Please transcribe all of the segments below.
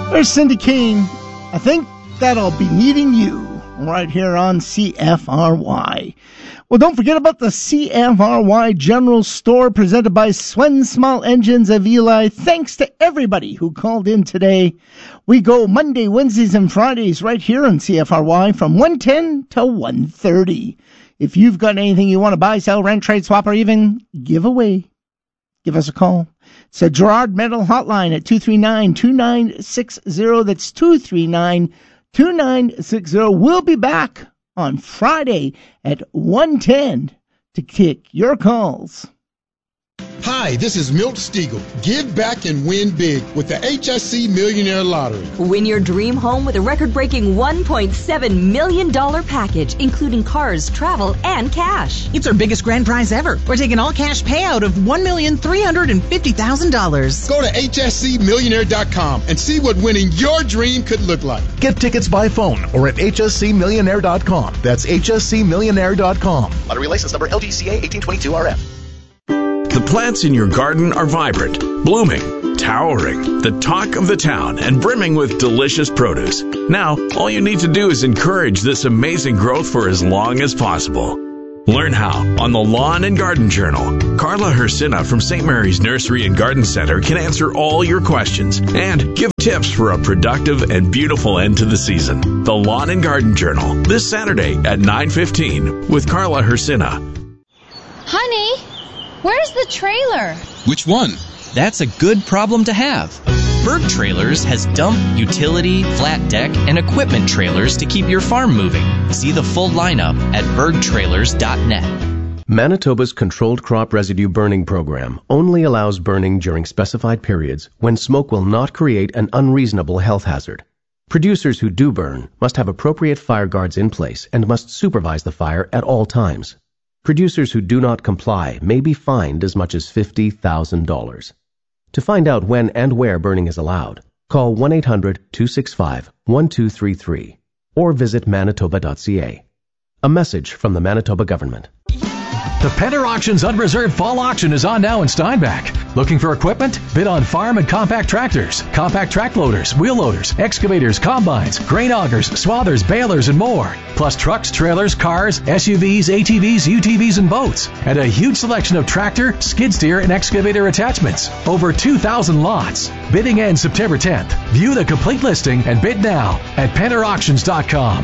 There's Cindy King. I think that I'll be needing you right here on CFRY. Well, don't forget about the CFRY General Store presented by Swen Small Engines of Eli. Thanks to everybody who called in today. We go Monday, Wednesdays, and Fridays right here on CFRY from 1:10 to 1:30. If you've got anything you want to buy, sell, rent, trade, swap, or even give away, give us a call. It's a Gerard Metal Hotline at 239-2960. That's 239-2960. We'll be back on Friday at 1:10 to kick your calls. Hi, this is Milt Stiegel. Give back and win big with the HSC Millionaire Lottery. Win your dream home with a record-breaking $1.7 million package, including cars, travel, and cash. It's our biggest grand prize ever. We're taking all-cash payout of $1,350,000. Go to hscmillionaire.com and see what winning your dream could look like. Get tickets by phone or at hscmillionaire.com. That's hscmillionaire.com. Lottery license number LGCA 1822RF. The plants in your garden are vibrant, blooming, towering, the talk of the town, and brimming with delicious produce. Now, all you need to do is encourage this amazing growth for as long as possible. Learn how on the Lawn and Garden Journal. Carla Hersina from St. Mary's Nursery and Garden Center can answer all your questions and give tips for a productive and beautiful end to the season. The Lawn and Garden Journal, this Saturday at 9:15 with Carla Hersina. Honey, where's the trailer? Which one? That's a good problem to have. Berg Trailers has dump, utility, flat deck, and equipment trailers to keep your farm moving. See the full lineup at bergtrailers.net. Manitoba's Controlled Crop Residue Burning Program only allows burning during specified periods when smoke will not create an unreasonable health hazard. Producers who do burn must have appropriate fire guards in place and must supervise the fire at all times. Producers who do not comply may be fined as much as $50,000. To find out when and where burning is allowed, call 1-800-265-1233 or visit manitoba.ca. A message from the Manitoba government. The Penner Auctions Unreserved Fall Auction is on now in Steinbach. Looking for equipment? Bid on farm and compact tractors, compact track loaders, wheel loaders, excavators, combines, grain augers, swathers, balers, and more. Plus trucks, trailers, cars, SUVs, ATVs, UTVs, and boats. And a huge selection of tractor, skid steer, and excavator attachments. Over 2,000 lots. Bidding ends September 10th. View the complete listing and bid now at PennerAuctions.com.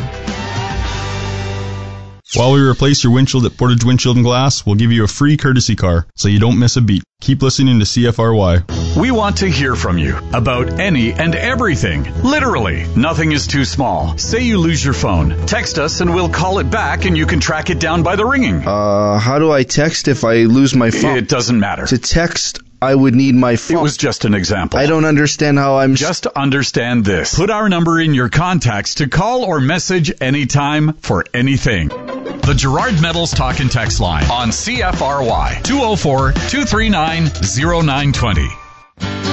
While we replace your windshield at Portage Windshield and Glass, we'll give you a free courtesy car so you don't miss a beat. Keep listening to CFRY. We want to hear from you about any and everything. Literally, nothing is too small. Say you lose your phone. Text us and we'll call it back and you can track it down by the ringing. How do I text if I lose my phone? It doesn't matter. To text, I would need my phone. It was just an example. I don't understand how I'm... Just understand this. Put our number in your contacts to call or message anytime for anything. The Gerard Metals Talk and Text line on CFRY 204-239-0920.